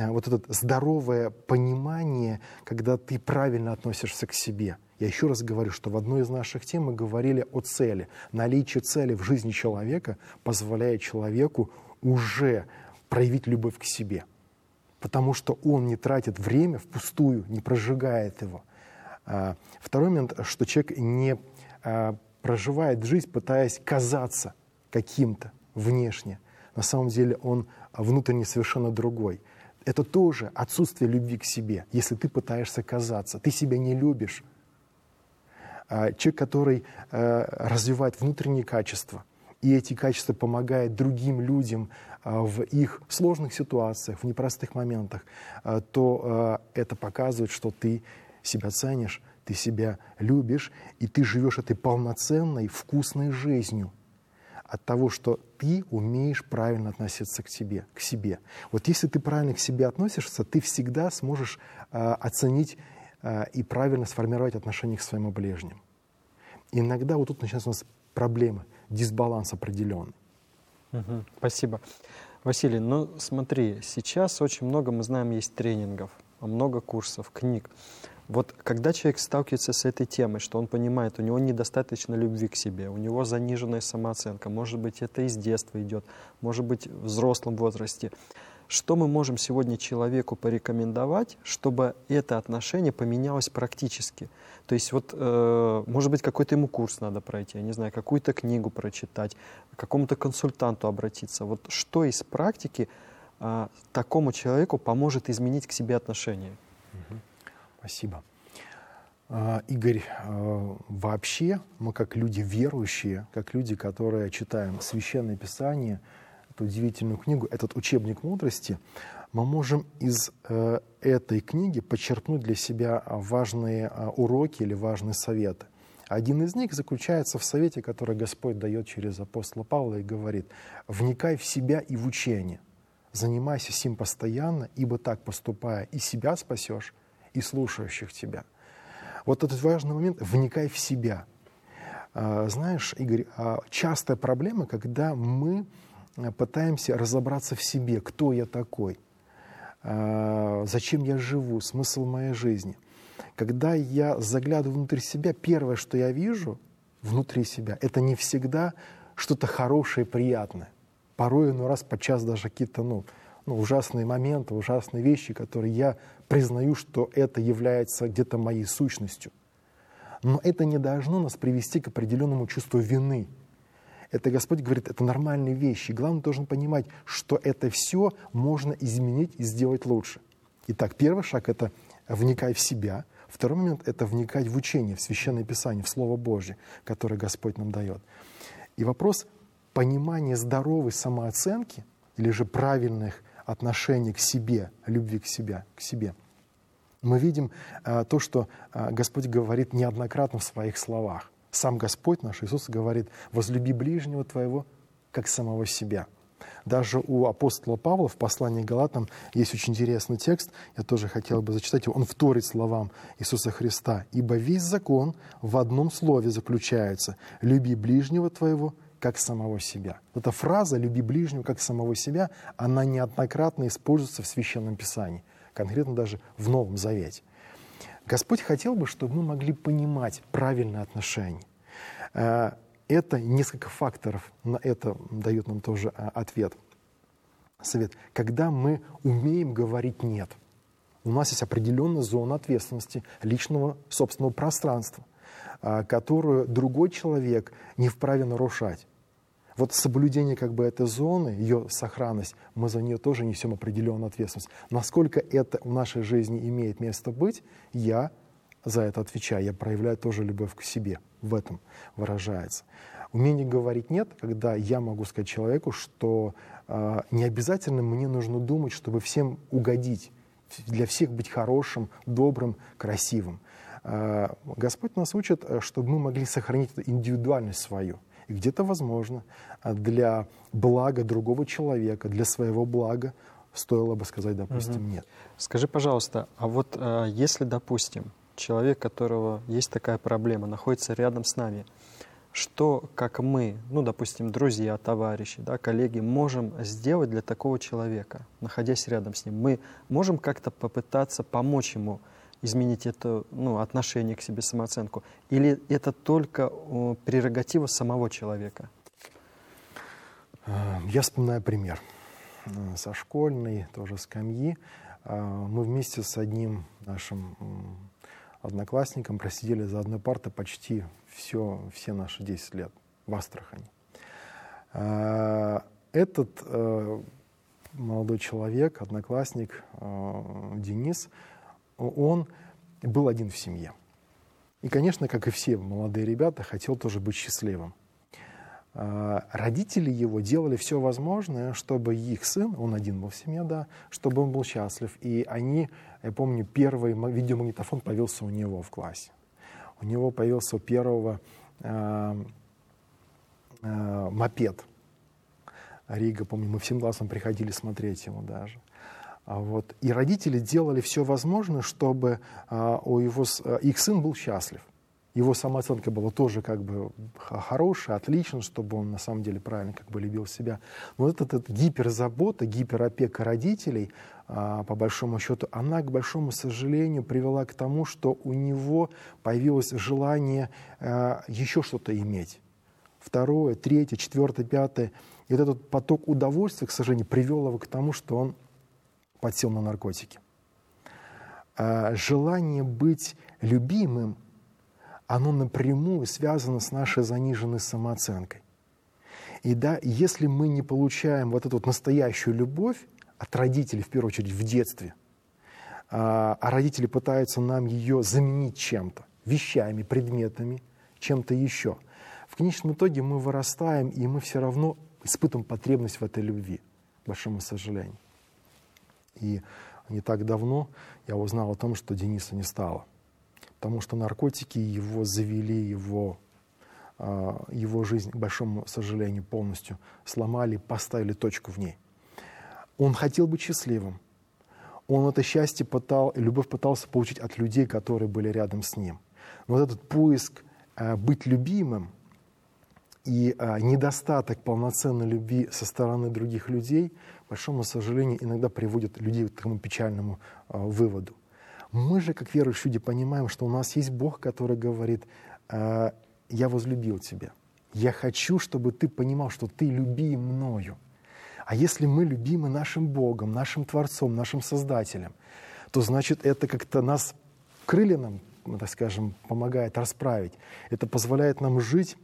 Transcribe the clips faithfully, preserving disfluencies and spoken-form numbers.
вот это здоровое понимание, когда ты правильно относишься к себе. Я еще раз говорю, что в одной из наших тем мы говорили о цели. Наличие цели в жизни человека позволяет человеку уже проявить любовь к себе. Потому что он не тратит время впустую, не прожигает его. Второй момент, что человек не проживает жизнь, пытаясь казаться каким-то внешне. На самом деле он внутренне совершенно другой. Это тоже отсутствие любви к себе, если ты пытаешься казаться. Ты себя не любишь. Человек, который развивает внутренние качества, и эти качества помогают другим людям в их сложных ситуациях, в непростых моментах, то это показывает, что ты себя ценишь, ты себя любишь, и ты живешь этой полноценной, вкусной жизнью от того, что ты умеешь правильно относиться к тебе, к себе. Вот если ты правильно к себе относишься, ты всегда сможешь э, оценить э, и правильно сформировать отношение к своему ближнему. Иногда вот тут начинаются у нас проблемы, дисбаланс определенный. Угу, спасибо. Василий, ну смотри, сейчас очень много, мы знаем, есть тренингов, много курсов, книг. Вот когда человек сталкивается с этой темой, что он понимает, у него недостаточно любви к себе, у него заниженная самооценка, может быть, это из детства идет, может быть, в взрослом возрасте. Что мы можем сегодня человеку порекомендовать, чтобы это отношение поменялось практически? То есть, вот, э, может быть, какой-то ему курс надо пройти, я не знаю, какую-то книгу прочитать, к какому-то консультанту обратиться. Вот что из практики э, такому человеку поможет изменить к себе отношение? Спасибо. Игорь, вообще мы как люди верующие, как люди, которые читаем Священное Писание, эту удивительную книгу, этот учебник мудрости, мы можем из этой книги подчеркнуть для себя важные уроки или важные советы. Один из них заключается в совете, который Господь дает через апостола Павла и говорит: «Вникай в себя и в учение, занимайся сим постоянно, ибо так поступая и себя спасешь, и слушающих тебя». Вот этот важный момент — вникай в себя. Знаешь, Игорь, частая проблема, когда мы пытаемся разобраться в себе, кто я такой, зачем я живу, смысл моей жизни. Когда я заглядываю внутрь себя, первое, что я вижу внутри себя, это не всегда что-то хорошее, приятное. Порой, ну раз, подчас даже какие-то, ну, ну, ужасные моменты, ужасные вещи, которые я признаю, что это является где-то моей сущностью. Но это не должно нас привести к определенному чувству вины. Это Господь говорит, это нормальные вещи. И главное, должен понимать, что это все можно изменить и сделать лучше. Итак, первый шаг — это вникай в себя. Второй момент — это вникать в учение, в Священное Писание, в Слово Божье, которое Господь нам дает. И вопрос понимания здоровой самооценки или же правильных отношений к себе, любви к себе, к себе. Мы видим а, то, что а, Господь говорит неоднократно в своих словах. Сам Господь наш Иисус говорит: «Возлюби ближнего твоего, как самого себя». Даже у апостола Павла в послании к Галатам есть очень интересный текст, я тоже хотел бы зачитать его. Он вторит словам Иисуса Христа: «Ибо весь закон в одном слове заключается: люби ближнего твоего, как самого себя». Эта фраза «люби ближнего, как самого себя», она неоднократно используется в Священном Писании, конкретно даже в Новом Завете. Господь хотел бы, чтобы мы могли понимать правильное отношение. Это несколько факторов, на это дает нам тоже ответ, совет. Когда мы умеем говорить «нет», у нас есть определенная зона ответственности личного собственного пространства, которую другой человек не вправе нарушать. Вот соблюдение как бы этой зоны, ее сохранность, мы за нее тоже несем определенную ответственность. Насколько это в нашей жизни имеет место быть, я за это отвечаю, я проявляю тоже любовь к себе. В этом выражается. Умение говорить «нет», когда я могу сказать человеку, что э, не обязательно мне нужно думать, чтобы всем угодить, для всех быть хорошим, добрым, красивым. Э, Господь нас учит, чтобы мы могли сохранить эту индивидуальность свою. И где-то, возможно, для блага другого человека, для своего блага стоило бы сказать, допустим, угу. «нет». Скажи, пожалуйста, а вот э, если, допустим, человек, у которого есть такая проблема, находится рядом с нами, что, как мы, ну, допустим, друзья, товарищи, да, коллеги, можем сделать для такого человека, находясь рядом с ним? Мы можем как-то попытаться помочь ему изменить это, ну, отношение к себе, самооценку? Или это только о, прерогатива самого человека? Я вспоминаю пример со школьной, тоже скамьи. Мы вместе с одним нашим одноклассником просидели за одной партой почти все, все наши десять лет в Астрахани. Этот молодой человек, одноклассник Денис, он был один в семье. И, конечно, как и все молодые ребята, хотел тоже быть счастливым. Родители его делали все возможное, чтобы их сын, он один был в семье, да, чтобы он был счастлив. И они, я помню, первый видеомагнитофон появился у него в классе. У него появился у первого э, э, мопед. Рига, помню, мы всем классом приходили смотреть его даже. А вот. И родители делали все возможное, чтобы э, у его, э, их сын был счастлив. Его самооценка была тоже как бы хорошая, отлично, чтобы он на самом деле правильно как бы любил себя. Но вот эта, эта гиперзабота, гиперопека родителей, а, по большому счету, она, к большому сожалению, привела к тому, что у него появилось желание а, еще что-то иметь. Второе, третье, четвертое, пятое. И вот этот поток удовольствия, к сожалению, привел его к тому, что он подсел на наркотики. А, желание быть любимым, оно напрямую связано с нашей заниженной самооценкой. И да, если мы не получаем вот эту вот настоящую любовь от родителей, в первую очередь в детстве, а родители пытаются нам ее заменить чем-то, вещами, предметами, чем-то еще, в конечном итоге мы вырастаем, и мы все равно испытываем потребность в этой любви, к большому сожалению. И не так давно я узнал о том, что Дениса не стало. Потому что наркотики его завели, его, его жизнь, к большому сожалению, полностью сломали, поставили точку в ней. Он хотел быть счастливым. Он это счастье пытал, любовь пытался получить от людей, которые были рядом с ним. Но вот этот поиск быть любимым и недостаток полноценной любви со стороны других людей, к большому сожалению, иногда приводит людей к такому печальному выводу. Мы же, как верующие люди, понимаем, что у нас есть Бог, который говорит: «Я возлюбил тебя. Я хочу, чтобы ты понимал, что ты любим мною». А если мы любимы нашим Богом, нашим Творцом, нашим Создателем, то значит это как-то нас, крылья нам, так скажем, помогает расправить. Это позволяет нам жить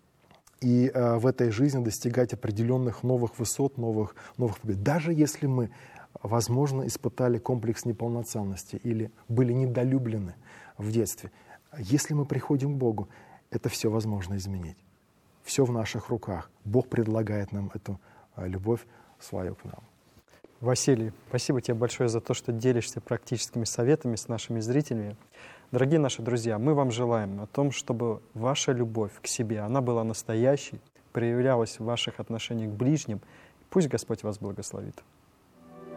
и в этой жизни достигать определенных новых высот, новых, новых побед. Даже если мы, возможно, испытали комплекс неполноценности или были недолюблены в детстве. Если мы приходим к Богу, это все возможно изменить. Все в наших руках. Бог предлагает нам эту любовь свою к нам. Василий, спасибо тебе большое за то, что делишься практическими советами с нашими зрителями. Дорогие наши друзья, мы вам желаем о том, чтобы ваша любовь к себе, она была настоящей, проявлялась в ваших отношениях к ближним. Пусть Господь вас благословит.